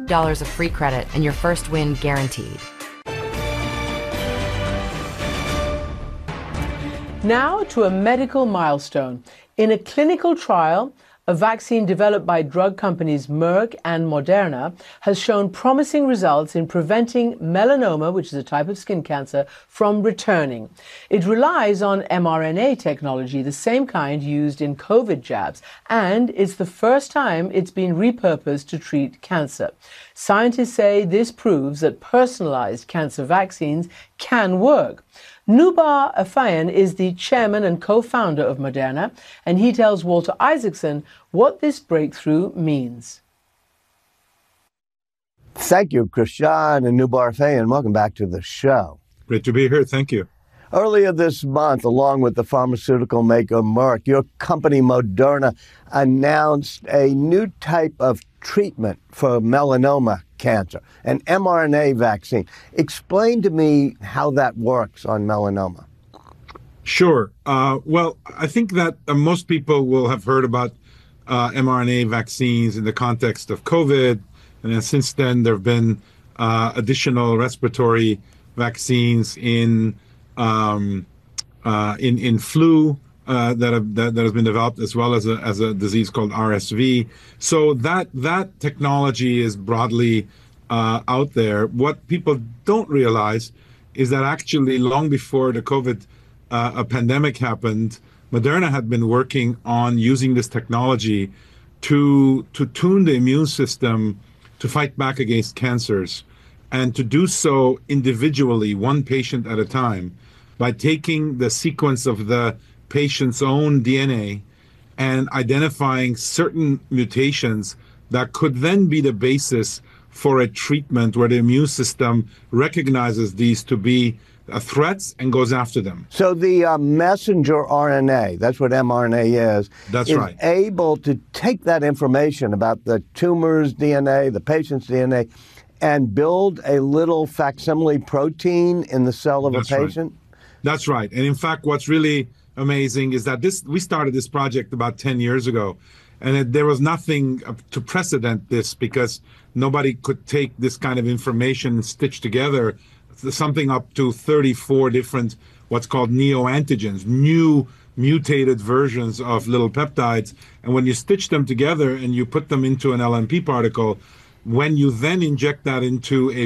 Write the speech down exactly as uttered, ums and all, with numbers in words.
dollars of free credit and your first win guaranteed. Now to a medical milestone. In a clinical trial, a vaccine developed by drug companies Merck and Moderna has shown promising results in preventing melanoma, which is a type of skin cancer, from returning. It relies on mRNA technology, the same kind used in COVID jabs, and it's the first time it's been repurposed to treat cancer. Scientists say this proves that personalized cancer vaccines can work. Noubar Afeyan is the chairman and co-founder of Moderna, and he tells Walter Isaacson what this breakthrough means. Thank you, Christian and Noubar Afeyan. Welcome back to the show. Great to be here. Thank you. Earlier this month, along with the pharmaceutical maker Merck, your company Moderna announced a new type of treatment for melanoma cancer, an mRNA vaccine. Explain to me how that works on melanoma. Sure. Uh, well, I think that uh, most people will have heard about uh, mRNA vaccines in the context of COVID. And then since then, there have been uh, additional respiratory vaccines in um, uh, in in flu uh, that have that, that has been developed, as well as a as a disease called R S V. So that that technology is broadly uh, out there. What people don't realize is that actually, long before the COVID uh, a pandemic happened, Moderna had been working on using this technology to to tune the immune system to fight back against cancers, and to do so individually, one patient at a time, by taking the sequence of the patient's own D N A and identifying certain mutations that could then be the basis for a treatment where the immune system recognizes these to be uh, threats and goes after them. So the uh, messenger R N A, that's what mRNA is, That's is right. able to take that information about the tumor's D N A, the patient's D N A, and build a little facsimile protein in the cell of That's a right. patient? That's right. And in fact, what's really amazing is that this we started this project about ten years ago, and it, there was nothing to precedent this, because nobody could take this kind of information and stitch together something up to thirty-four different what's called neoantigens, new mutated versions of little peptides. And when you stitch them together and you put them into an L N P particle, when you then inject that into a